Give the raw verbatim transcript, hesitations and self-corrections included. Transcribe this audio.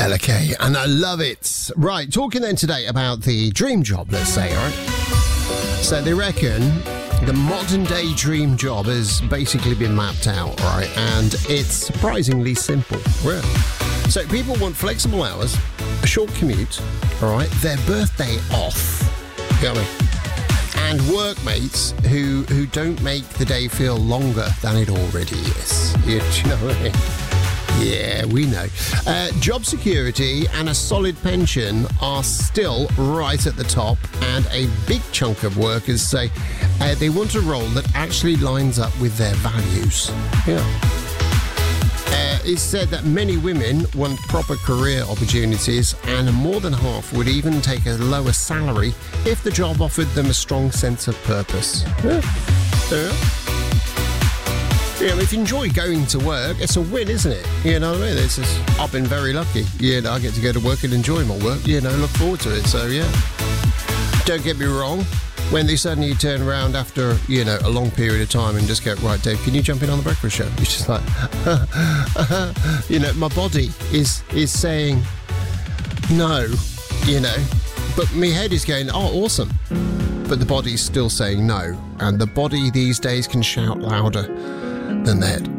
Ella Kay, and I love it. Right, talking then today about the dream job, let's say, all right? So they reckon the modern day dream job has basically been mapped out, right? And it's surprisingly simple, really. So people want flexible hours, a short commute, all right, their birthday off, you know what I mean? And workmates who, who don't make the day feel longer than it already is. You, do you know what I mean? Yeah, we know. Uh, job security and a solid pension are still right at the top, and a big chunk of workers say uh, they want a role that actually lines up with their values. Yeah. Uh, it's said that many women want proper career opportunities, and more than half would even take a lower salary if the job offered them a strong sense of purpose. Yeah. Yeah. You know, if you enjoy going to work, it's a win, isn't it? You know what I mean? It's just, I've been very lucky. You know, I get to go to work and enjoy my work. You know, look forward to it. So, yeah. Don't get me wrong. When they suddenly turn around after, you know, a long period of time and just go, right, Dave, can you jump in on the breakfast show? It's just like, you know, my body is is saying no, you know, but my head is going, oh, awesome. But the body's still saying no. And the body these days can shout louder than that.